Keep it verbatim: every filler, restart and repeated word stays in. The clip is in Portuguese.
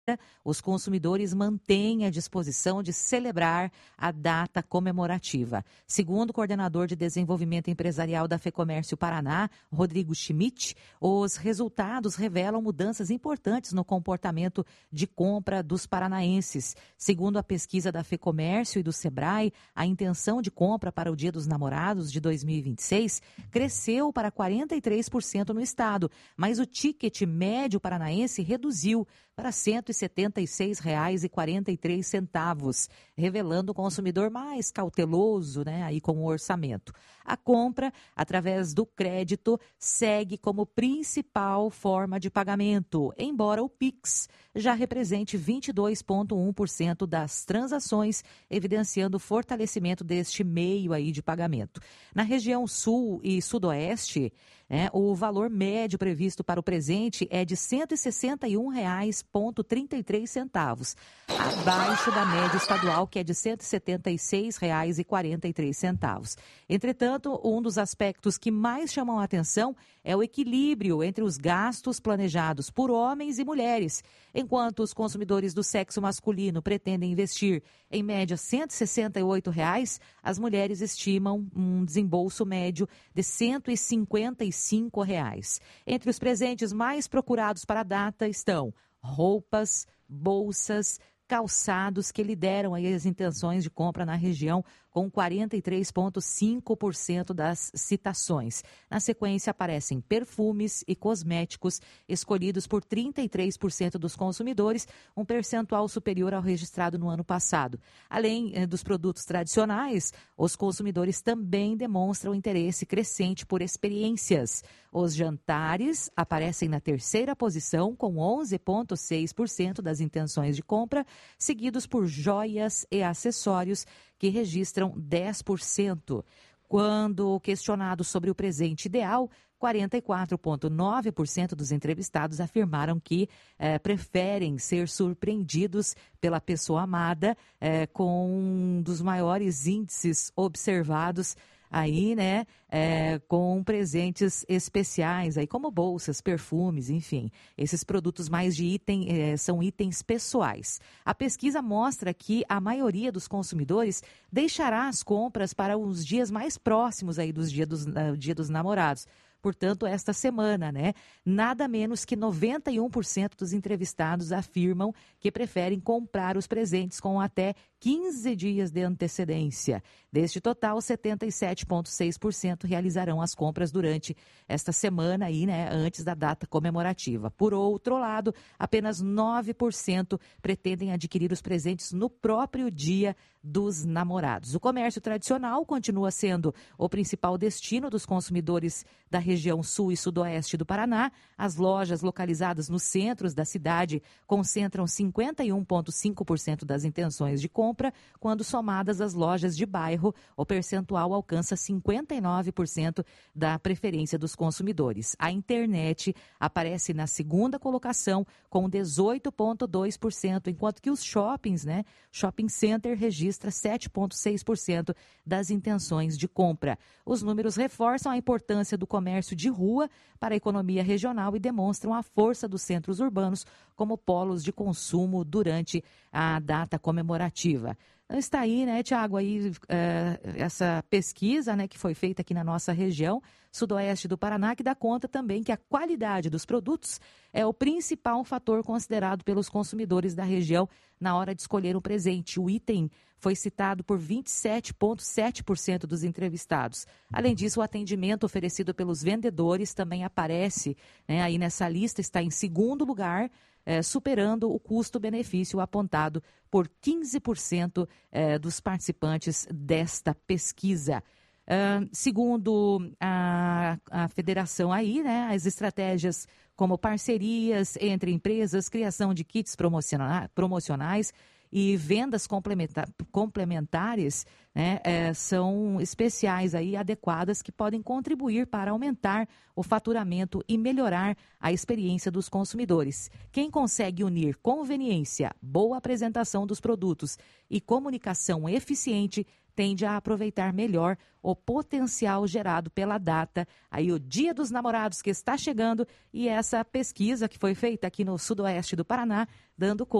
os consumidores mantêm a disposição de celebrar a data comemorativa. Segundo o coordenador de desenvolvimento empresarial da FEComércio Paraná, Rodrigo Schmidt, os resultados revelam mudanças importantes no comportamento de compra dos paranaenses. Segundo a pesquisa da FEComércio e do Sebrae, a intenção de compra para o Dia dos Namorados de dois mil e vinte e seis cresceu para quarenta e três por cento no estado, mas o ticket médio paranaense reduziu para cento e setenta e seis reais e quarenta e três centavos, revelando o consumidor mais cauteloso, né, aí com o orçamento. A compra, através do crédito, segue como principal forma de pagamento, embora o Pix já represente vinte e dois vírgula um por cento das transações, evidenciando o fortalecimento deste meio aí de pagamento. Na região sul e sudoeste, né, o valor médio previsto para o presente é de cento e sessenta e um reais e trinta e três centavos, abaixo da média estadual, que é de cento e setenta e seis reais e quarenta e três centavos. Entretanto, um dos aspectos que mais chamam a atenção é o equilíbrio entre os gastos planejados por homens e mulheres. Enquanto os consumidores do sexo masculino pretendem investir, em média, cento e sessenta e oito reais, as mulheres estimam um desembolso médio de cento e cinquenta e cinco reais. Entre os presentes mais procurados para a data estão roupas, bolsas, calçados, que lideram aí as intenções de compra na região, com quarenta e três vírgula cinco por cento das citações. Na sequência, aparecem perfumes e cosméticos, escolhidos por trinta e três por cento dos consumidores, um percentual superior ao registrado no ano passado. Além eh, dos produtos tradicionais, os consumidores também demonstram interesse crescente por experiências. Os jantares aparecem na terceira posição, com onze vírgula seis por cento das intenções de compra, seguidos por joias e acessórios, que registram dez por cento. Quando questionados sobre o presente ideal, quarenta e quatro vírgula nove por cento dos entrevistados afirmaram que eh, preferem ser surpreendidos pela pessoa amada, eh, com um dos maiores índices observados aí, né, é, com presentes especiais, aí como bolsas, perfumes, enfim, esses produtos mais de item, é, são itens pessoais. A pesquisa mostra que a maioria dos consumidores deixará as compras para os dias mais próximos aí dos dia dos, uh, dia dos namorados. Portanto, esta semana, né, nada menos que noventa e um por cento dos entrevistados afirmam que preferem comprar os presentes com até quinze dias de antecedência. Deste total, setenta e sete vírgula seis por cento realizarão as compras durante esta semana aí, né, antes da data comemorativa. Por outro lado, apenas nove por cento pretendem adquirir os presentes no próprio dia dos namorados. O comércio tradicional continua sendo o principal destino dos consumidores da região sul e sudoeste do Paraná. As lojas localizadas nos centros da cidade concentram cinquenta e um vírgula cinco por cento das intenções de compra, quando somadas as lojas de bairro, o percentual alcança cinquenta e nove por cento da preferência dos consumidores. A internet aparece na segunda colocação, com dezoito vírgula dois por cento, enquanto que os shoppings, né, shopping center registra sete vírgula seis por cento das intenções de compra. Os números reforçam a importância do comércio de rua para a economia regional e demonstram a força dos centros urbanos como polos de consumo durante a data comemorativa. Está aí, né, Tiago, aí, é, essa pesquisa, né, que foi feita aqui na nossa região, sudoeste do Paraná, que dá conta também que a qualidade dos produtos é o principal fator considerado pelos consumidores da região na hora de escolher um presente. O item foi citado por vinte e sete vírgula sete por cento dos entrevistados. Além disso, o atendimento oferecido pelos vendedores também aparece, né, aí nessa lista, está em segundo lugar, É, superando o custo-benefício apontado por quinze por cento é, dos participantes desta pesquisa. Uh, segundo a, a federação aí, né, as estratégias como parcerias entre empresas, criação de kits promociona- promocionais e vendas complementa- complementares, né, é, são especiais aí, adequadas, que podem contribuir para aumentar o faturamento e melhorar a experiência dos consumidores. Quem consegue unir conveniência, boa apresentação dos produtos e comunicação eficiente tende a aproveitar melhor o potencial gerado pela data, aí o Dia dos Namorados que está chegando, e essa pesquisa que foi feita aqui no sudoeste do Paraná, dando conta